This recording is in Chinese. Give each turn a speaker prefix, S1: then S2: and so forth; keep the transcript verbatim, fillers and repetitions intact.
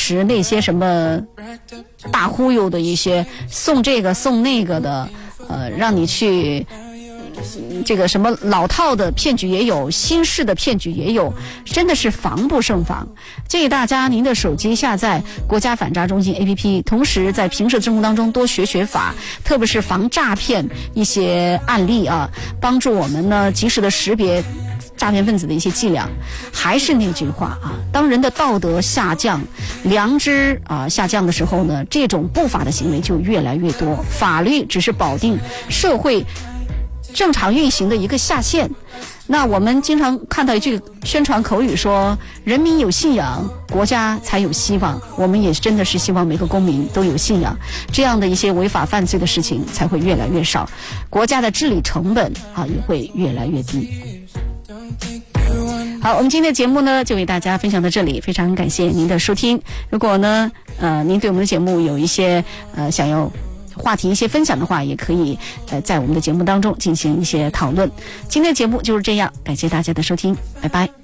S1: 时那些什么大忽悠的一些送这个送那个的，呃，让你去。这个什么老套的骗局也有，新式的骗局也有，真的是防不胜防。建议大家您的手机下载国家反诈中心 A P P， 同时在平时生活当中多学学法，特别是防诈骗一些案例啊，帮助我们呢及时的识别诈骗分子的一些伎俩。还是那句话啊，当人的道德下降、良知啊下降的时候呢，这种不法的行为就越来越多。法律只是保定社会正常运行的一个下限。那我们经常看到一句宣传口语说，人民有信仰，国家才有希望。我们也真的是希望每个公民都有信仰，这样的一些违法犯罪的事情才会越来越少，国家的治理成本啊也会越来越低。好，我们今天的节目呢就为大家分享到这里，非常感谢您的收听。如果呢呃您对我们的节目有一些呃想要话题一些分享的话，也可以呃在我们的节目当中进行一些讨论。今天的节目就是这样，感谢大家的收听，拜拜。